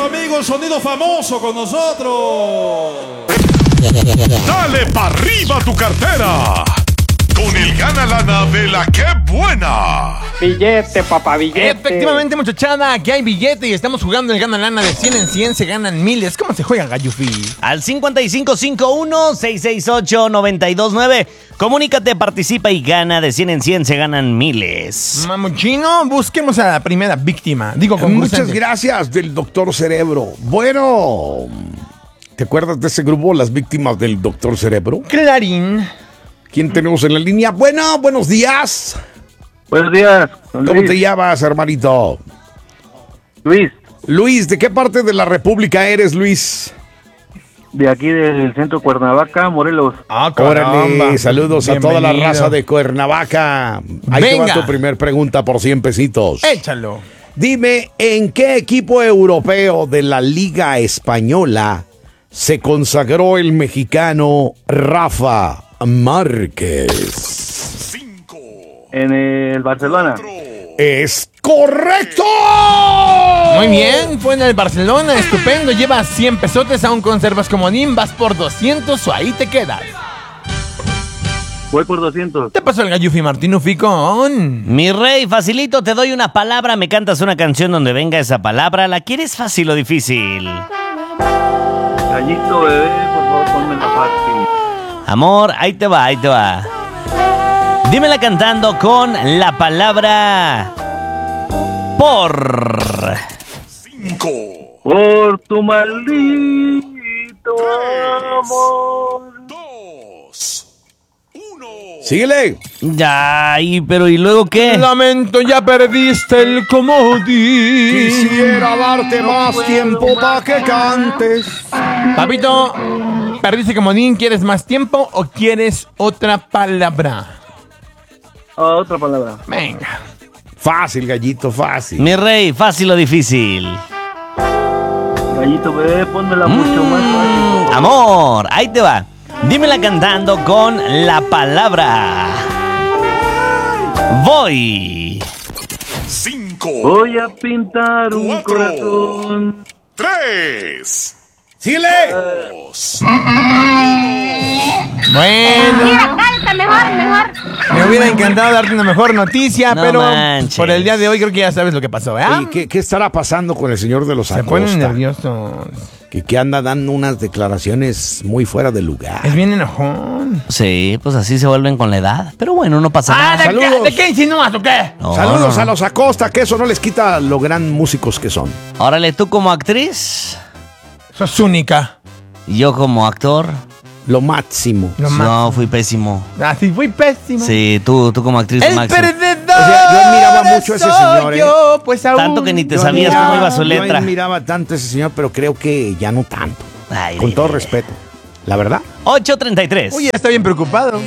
amigo, el sonido famoso con nosotros. Dale pa' arriba tu cartera con el Gana Lana de la Que Buena. Billete, papá, billete. Efectivamente, muchachada, aquí hay billete y estamos jugando el Gana Lana de 100 en 100, se ganan miles. ¿Cómo se juega, Gallufi? Al 5551-668-929. Comunícate, participa y gana. De 100 en 100 se ganan miles. Mamuchino, busquemos a la primera víctima. Digo, concursante. Muchas gracias del Doctor Cerebro. Bueno, ¿te acuerdas de ese grupo, las víctimas del Doctor Cerebro? Clarín. ¿Quién tenemos en la línea? Bueno, buenos días. Buenos días. ¿Cómo te llamas, hermanito? Luis, Luis, ¿de qué parte de la República eres, Luis? de aquí del centro Cuernavaca, Morelos. Ah, Órale, saludos a toda la raza de Cuernavaca. Ahí te Venga. va tu primer pregunta por 100 pesitos. Échalo. Dime, ¿en qué equipo europeo de la Liga Española se consagró el mexicano Rafa Márquez? En el Barcelona. ¡Es correcto! Muy bien, fue en el Barcelona, estupendo. Llevas 100 pesotes, aún conservas comodín, vas por 200 o ahí te quedas. Voy por 200. ¿Te pasó el Gallufi Martino Ficón? Mi rey, facilito, te doy una palabra, me cantas una canción donde venga esa palabra. ¿La quieres fácil o difícil? Gallito, bebé, por favor, ponme la fácil. Amor, ahí te va, ahí te va. Dímela cantando con la palabra por. Por tu maldito amor. Síguele. Ay, pero ¿y luego qué? Lamento, ya perdiste el comodín. Quisiera darte más tiempo para que cantes. Papito, perdiste comodín, ¿quieres más tiempo o quieres otra palabra? Otra palabra. Venga. Fácil, gallito, fácil. Mi rey, fácil o difícil. Gallito, bebé, pónmela mucho más fácil. Amor, ahí te va. Dímela cantando con la palabra. Voy. Voy a pintar un corazón. ¡Síguele! Bueno, Mira, canta mejor. me hubiera encantado darte una mejor noticia, No pero manches. por el día de hoy creo que ya sabes lo que pasó, ¿verdad? Oye, ¿qué estará pasando con el señor de los Se ponen Acosta? nerviosos. Que anda dando unas declaraciones muy fuera de lugar. Es bien enojón. Sí, pues así se vuelven con la edad. Pero bueno, no pasa nada. Saludos. ¿De qué insinúas o qué? No, Saludos no. a los Acosta, que eso no les quita lo gran músicos que son. Órale, tú como actriz, Sos única. y yo como actor. Lo máximo. No más. No, fui pésimo. Así fui pésimo. Sí, tú como actriz El máximo. perdedor. O sea, yo admiraba mucho a ese soy señor, ¿eh? yo, pues aún Tanto que ni te Yo sabías admiraba- cómo iba su letra. Yo admiraba tanto a ese señor, pero creo que ya no tanto. Ay, Con ay, todo ay. respeto. La verdad. 8:33. Uy, ya está bien preocupado.